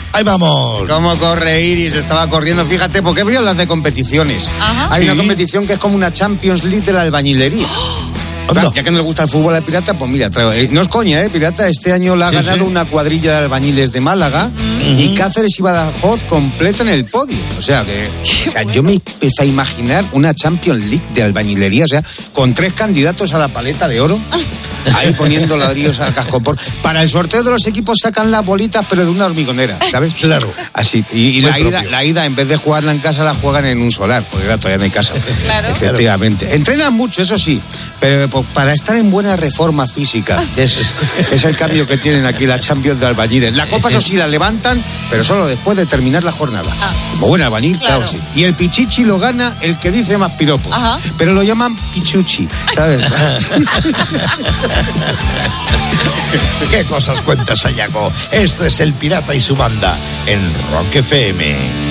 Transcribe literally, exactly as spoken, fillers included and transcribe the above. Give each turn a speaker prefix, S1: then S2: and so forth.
S1: Ahí vamos.
S2: ¿Cómo corre Iris? Estaba corriendo, fíjate, porque veo las de competiciones.
S3: Ajá.
S2: Hay
S1: Sí.
S2: una competición que es como una Champions League de la albañilería.
S1: Anda.
S2: Ya que no le gusta el fútbol al Pirata, pues mira, traigo, eh, no es coña, ¿eh? Pirata este año la ha
S1: Sí,
S2: ganado
S1: sí.
S2: una cuadrilla de albañiles de Málaga y Cáceres y Badajoz completa en el podio. O sea que o sea, yo me empecé a imaginar una Champions League de albañilería, o sea, con tres candidatos a la paleta de oro. Ahí poniendo ladrillos a cascopor. Para el sorteo de los equipos sacan las bolitas, pero de una hormigonera, ¿sabes?
S1: Claro.
S2: Así. Y, y
S1: Muy
S2: la, ida,
S1: propio.
S2: la ida, en vez de jugarla en casa, la juegan en un solar, porque claro, todavía no hay casa.
S3: Claro.
S2: Efectivamente. Entrenan mucho, eso sí, pero pues, para estar en buena reforma física. Es, es el cambio que tienen aquí la Champions de albañiles. La copa, eso sí, la levantan, pero solo después de terminar la jornada.
S3: Ah.
S2: Como buen albañil, claro.
S3: Claro.
S2: que sí. Y el pichichi lo gana el que dice más piropos.
S3: Ajá.
S2: Pero lo llaman pichuchi, ¿sabes?
S1: ¿Qué cosas cuentas, Sayago? Esto es El Pirata y su banda en Rock F M.